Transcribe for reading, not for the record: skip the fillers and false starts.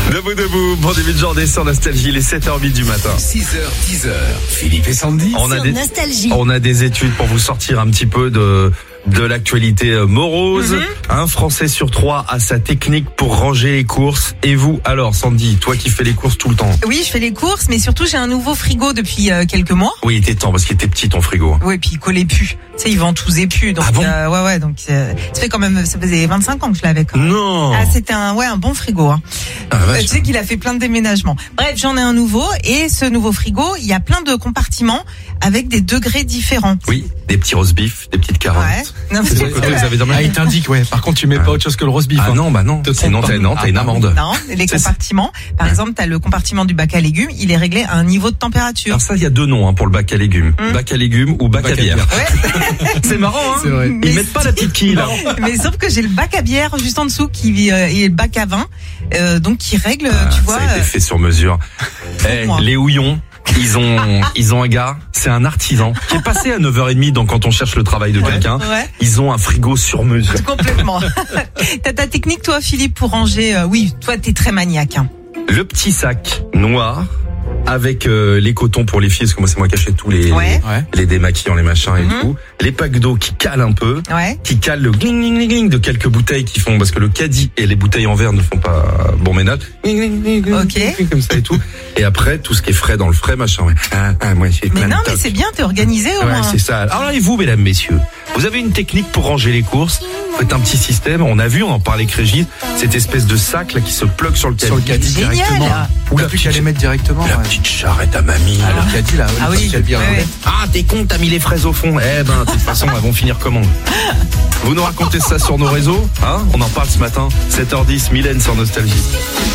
Debout, bon début de journée sur Nostalgie, les 7h08 du matin. 6h, 10h, Philippe et Sandy. Nostalgie. On a des études pour vous sortir un petit peu de l'actualité morose. Un Français sur 3 a sa technique pour ranger les courses. Et vous, alors, Sandy, toi qui fais les courses tout le temps. Oui, je fais les courses, mais surtout j'ai un nouveau frigo depuis quelques mois. Oui, il était temps parce qu'il était petit ton frigo. Oui, puis il collait plus. Tu sais, il ventoussait plus. Donc, Ah bon ouais, donc ça fait quand même, ça faisait 25 ans que je l'avais quand même. Non. Ah, c'était un bon frigo. Hein. Ah, vache. Tu sais qu'il a fait plein de déménagements. Bref, j'en ai un nouveau et ce nouveau frigo, il y a plein de compartiments avec des degrés différents. Oui, des petits roast beef, des petites carottes. Ouais. Non, mais C'est le côté que vous avez dans Ah, il t'indique, ouais. Par contre, tu mets pas autre chose que le roast beef. Ah non, bah non. Sinon, t'as une amende. Non, les compartiments. Par exemple, t'as le compartiment du bac à légumes, il est réglé à un niveau de température. Alors ça, il y a deux noms pour le bac à légumes. Bac à légumes ou bac à bière. Ouais. C'est marrant, hein. C'est vrai. Ils mettent pas la petite quille, là. Mais sauf que j'ai le bac à bière juste en dessous qui et le bac à vin, donc qui règle, tu vois. Ça a été fait sur mesure. moi. Les houillons. Ils ont un gars, c'est un artisan qui est passé à 9h30 donc quand on cherche le travail de quelqu'un. Ouais. Ils ont un frigo sur mesure. Complètement. T'as ta technique, toi, Philippe, pour ranger. Oui, toi, t'es très maniaque. Hein. Le petit sac noir avec les cotons pour les filles, parce que moi c'est moi qui achète tous les démaquillants, les machins et tout. Les packs d'eau qui calent un peu, qui calent le gling gling gling gling de quelques bouteilles qui font, parce que le caddie et les bouteilles en verre ne font pas bon ménage. Gling, gling, gling, gling, gling, comme ça et tout. Et après tout ce qui est frais dans le frais machin. Ouais. Moi j'ai Mais plein non, de mais c'est bien, t'es organisé au moins. c'est ça. Alors et vous, mesdames, messieurs, vous avez une technique pour ranger les courses? Faites un petit système. On a vu, on en parlait avec Régis, cette espèce de sac là qui se plug sur le caddie. Sur le caddie Génial. directement. Ou la plus qu'à les mettre directement. La petite charrette à mamie. Ah, le caddie là. Ah oui, ouais. Ah, t'es con, t'as mis les fraises au fond. Eh ben, de toute façon, elles vont finir comment? Vous nous racontez ça sur nos réseaux, hein? On en parle ce matin. 7h10, Mylène sur Nostalgie.